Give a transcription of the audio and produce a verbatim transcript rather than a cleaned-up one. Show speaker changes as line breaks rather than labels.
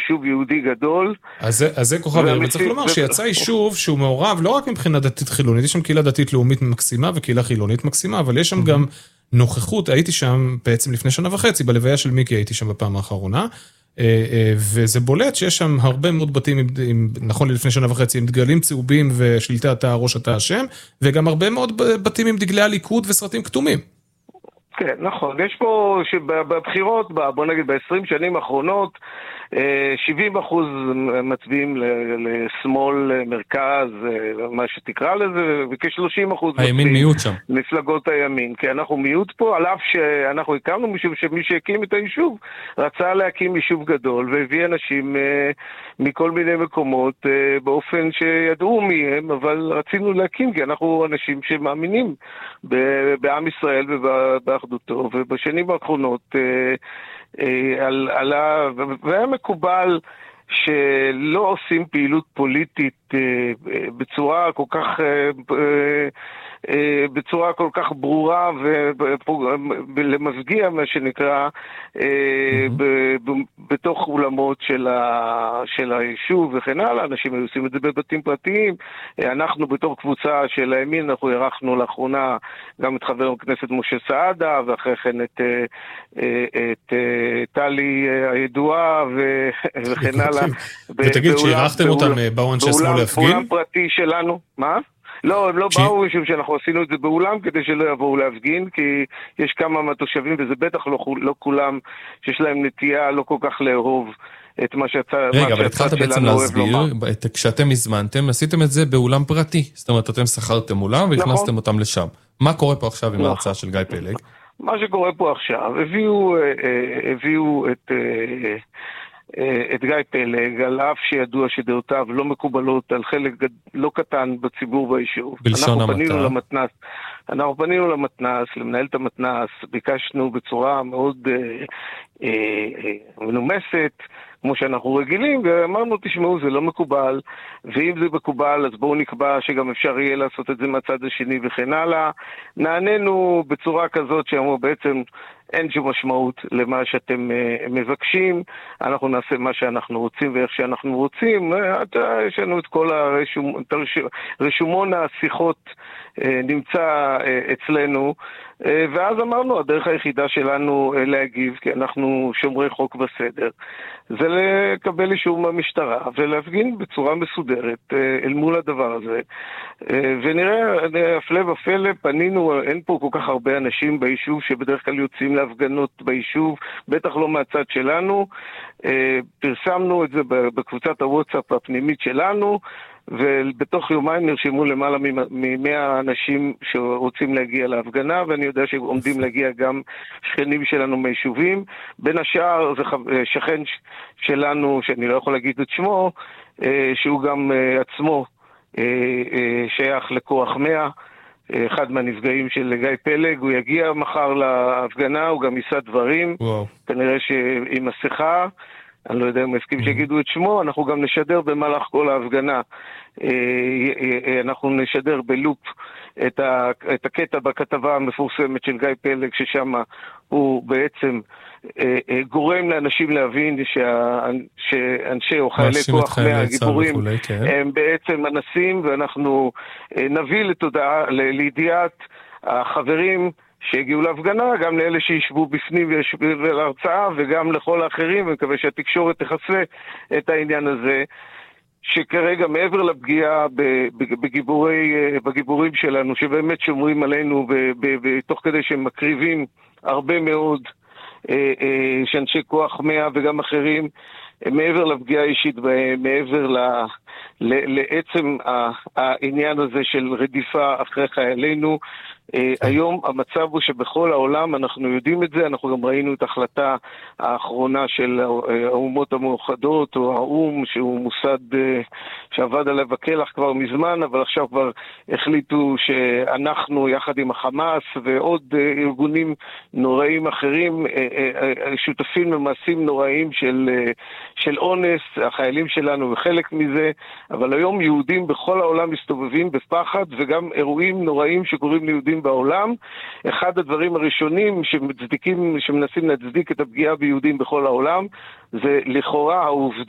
יישוב יהודי גדול.
אז זה, אז זה כוכב יאיר, וצריך לומר שיצא יישוב שהוא מעורב לא רק מבחינה דתית חילונית, יש שם קהילה דתית לאומית מקסימה וקהילה חילונית מקסימה, אבל יש שם גם נוכחות, הייתי שם בעצם לפני שנה וחצי, בלוויה של מיקי הייתי שם בפעם האחרונה, וזה בולט שיש שם הרבה מאוד בתים, נכון לי לפני שנה וחצי, עם דגלים צהובים ושלטי אתה ראש אתה השם, וגם הרבה מאוד בתים עם דגלי הליכוד וסרטים כתומים.
כן, נכון. יש פה שבבחירות, בוא נגיד ב-עשרים שנים האחרונות, שבעים אחוז מצביעים לשמאל, מרכז, מה שתקרא לזה, וכ-שלושים אחוז
הימין מיעוט שם.
מפלגות הימין, כי אנחנו מיעוט פה, על אף שאנחנו הקמנו משום שמי שהקים את היישוב רצה להקים יישוב גדול, והביא אנשים מכל מיני מקומות באופן שידעו מי הם, אבל רצינו להקים, כי אנחנו אנשים שמאמינים בעם ישראל ובאחדותו, ובשנים האחרונות עלה, והיה מקובל שלא עושים פעילות פוליטית בצורה כל כך בצורה כל כך ברורה ולמפגיע מה שנקרא בתוך אולמות של היישוב וכן הלאה. אנשים היו עושים את זה בבתים פרטיים. אנחנו בתור קבוצה של הימין, אנחנו ערכנו לאחרונה גם את חבר הכנסת משה סעדה, ואחרי כן את את טלי הידועה וכן הלאה.
ותגיד, כשערכתם אותם באו אנשי שמאל להפגין?
באולם פרטי שלנו. מה? לא, הם לא באו משום שאנחנו עשינו את זה באולם כדי שלא יבואו להפגין, כי יש כמה מהתושבים, וזה בטח לא, לא כולם, שיש להם נטייה לא כל כך לאהוב את מה שהצד שלנו.
רגע, אבל התחלת בעצם להסביר, כשאתם הזמנתם, עשיתם את זה באולם פרטי, זאת אומרת, אתם שכרתם אולם והכנסתם אותם לשם. מה קורה פה עכשיו עם ההרצאה של גיא פלג?
מה שקורה פה עכשיו, הביאו, הביאו את... את גיא פלג, על אף שידוע שדעותיו לא מקובלות על חלק לא קטן בציבור ביישוב.
בלשון המעטה.
פנינו למתנ"ס, אנחנו פנינו למתנ"ס, למנהלת המתנ"ס, ביקשנו בצורה מאוד אה, אה, מנומסת, כמו שאנחנו רגילים, ואמרנו, תשמעו, זה לא מקובל, ואם זה מקובל, אז בואו נקבע שגם אפשר יהיה לעשות את זה מהצד השני וכן הלאה. נענינו בצורה כזאת שאמרו בעצם, אין שום משמעות למה שאתם uh, מבקשים, אנחנו נעשה מה שאנחנו רוצים ואיך שאנחנו רוצים, uh, יש לנו את כל הרשומ... רשומון השיחות uh, נמצא uh, אצלנו, uh, ואז אמרנו, הדרך היחידה שלנו uh, להגיב, כי אנחנו שומרי חוק וסדר, זה לקבל אישור מהמשטרה ולהפגין בצורה מסודרת uh, אל מול הדבר הזה, uh, ונראה, הפלא ופלא, פנינו, אין פה כל כך הרבה אנשים ביישוב שבדרך כלל יוצאים להפגנות ביישוב, בטח לא מהצד שלנו, פרסמנו את זה בקבוצת הוואטסאפ הפנימית שלנו, ובתוך יומיים נרשמו למעלה מ-מאה אנשים שרוצים להגיע להפגנה, ואני יודע שעומדים להגיע גם שכנים שלנו מהיישובים. בין השאר זה שכן שלנו, שאני לא יכול להגיד את שמו, שהוא גם עצמו שייך לכוח מאה, אחד מהנפגעים של גיא פלג, הוא יגיע מחר להפגנה, הוא גם יישא דברים, וואו. כנראה שעם מסכה, אני לא יודע אם מסכים שיגידו את שמו, אנחנו גם נשדר במהלך כל ההפגנה, אנחנו נשדר בלופ את, ה, את הקטע בכתבה המפורסמת של גיא פלג, ששם הוא בעצם גורם לאנשים להבין שה, שאנשי או חיילי כוח מהגיבורים כן. הם בעצם אנסים, ואנחנו נביא לתודעה, לידיעת החברים שהגיעו להפגנה, גם לאלה שישבו בפנים ולהרצאה, וגם לכל האחרים, ומקווה שהתקשורת תחסה את העניין הזה, שכרגע מעבר לפגיעה בגיבורי, בגיבורים שלנו, שבאמת שומרים עלינו, תוך כדי שהם מקריבים הרבה מאוד, שאנשי כוח מאה וגם אחרים, מעבר לפגיעה האישית בהם, מעבר ל, ל, לעצם העניין הזה של רדיפה אחרי חיילינו, היום המצב הוא שבכל העולם אנחנו יודעים את זה, אנחנו גם ראינו את ההחלטה האחרונה של האומות המאוחדות, או האום, שהוא מוסד שעבד עליו הכלח כבר מזמן, אבל עכשיו כבר החליטו שאנחנו יחד עם החמאס ועוד ארגונים נוראים אחרים, שותפים למעשים נוראים של, של אונס, החיילים שלנו וחלק מזה, אבל היום יהודים בכל העולם מסתובבים בפחד, וגם אירועים נוראים שקורים ליהודים בעולם. אחד הדברים הראשונים שמצדיקים, שמנסים להצדיק את הפגיעה ביהודים בכל העולם, זה לכאורה העובדה